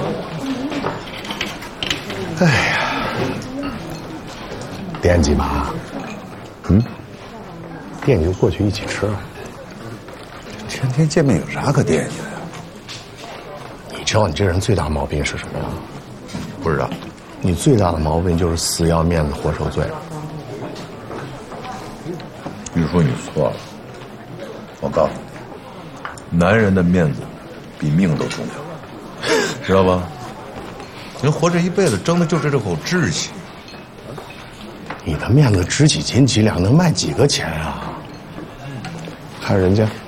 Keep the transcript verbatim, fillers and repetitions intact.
哎呀，惦记吧？嗯，惦记就过去一起吃。 天天见面有啥可惦记的呀？ 你知道你这人最大毛病是什么吗？ 不知道。 你最大的毛病就是死要面子活受罪。 你说你错了。我告诉你，男人的面子比命都重要，知道吧？人活这一辈子争的就是这口志气。 你的面子值几斤几两，能卖几个钱啊？看人家